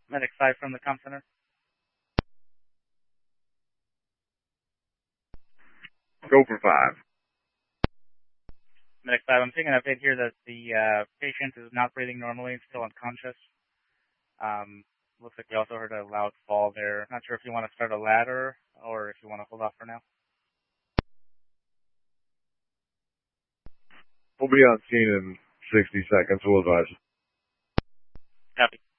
Medic 5 from the comm center. Go for 5. Medic 5, I'm seeing an update here that the patient is not breathing normally and still unconscious. Looks like we also heard a loud fall there. Not sure if you want to start a ladder or if you want to hold off for now. We'll be on scene in 60 seconds. We'll advise. Copy.